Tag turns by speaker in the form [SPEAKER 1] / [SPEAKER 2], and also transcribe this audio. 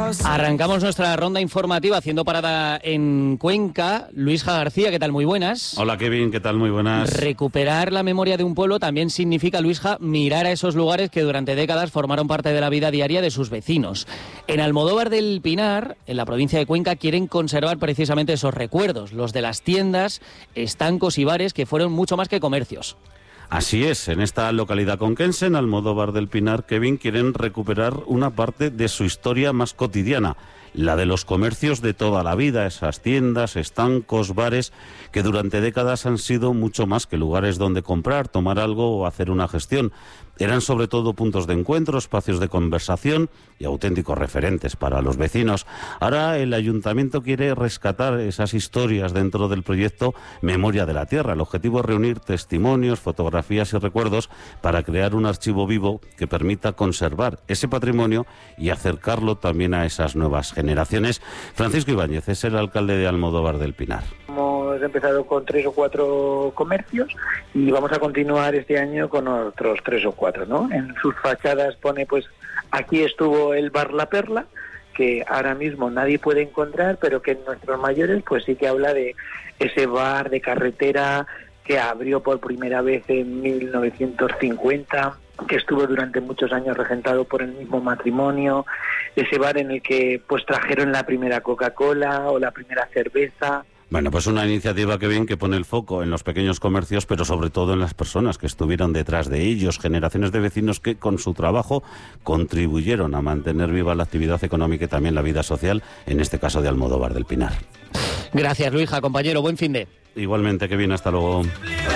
[SPEAKER 1] Arrancamos nuestra ronda informativa haciendo parada en Cuenca. Luisja García, ¿qué tal? Muy buenas.
[SPEAKER 2] Hola Kevin, ¿qué tal? Muy buenas.
[SPEAKER 1] Recuperar la memoria de un pueblo también significa, Luisja, mirar a esos lugares que durante décadas formaron parte de la vida diaria de sus vecinos. En Almodóvar del Pinar, en la provincia de Cuenca, quieren conservar precisamente esos recuerdos, los de las tiendas, estancos y bares que fueron mucho más que comercios.
[SPEAKER 2] Así es, en esta localidad conquense, en Almodóvar del Pinar, Kevin, quieren recuperar una parte de su historia más cotidiana, la de los comercios de toda la vida, esas tiendas, estancos, bares, que durante décadas han sido mucho más que lugares donde comprar, tomar algo o hacer una gestión. Eran sobre todo puntos de encuentro, espacios de conversación y auténticos referentes para los vecinos. Ahora el ayuntamiento quiere rescatar esas historias dentro del proyecto Memoria de la Tierra. El objetivo es reunir testimonios, fotografías y recuerdos para crear un archivo vivo que permita conservar ese patrimonio y acercarlo también a esas nuevas generaciones. Francisco Ibáñez es el alcalde de Almodóvar del Pinar.
[SPEAKER 3] Hemos empezado con 3 o 4 comercios y vamos a continuar este año con otros 3 o 4, ¿no? En sus fachadas pone, pues, aquí estuvo el bar La Perla, que ahora mismo nadie puede encontrar, pero que en nuestros mayores, pues sí que habla de ese bar de carretera que abrió por primera vez en 1950, que estuvo durante muchos años regentado por el mismo matrimonio, ese bar en el que pues trajeron la primera Coca-Cola o la primera cerveza.
[SPEAKER 2] Bueno, pues una iniciativa que bien que pone el foco en los pequeños comercios, pero sobre todo en las personas que estuvieron detrás de ellos, generaciones de vecinos que con su trabajo contribuyeron a mantener viva la actividad económica y también la vida social, en este caso de Almodóvar del Pinar.
[SPEAKER 1] Gracias, Luisja, compañero, buen fin de.
[SPEAKER 2] Igualmente, que bien, hasta luego.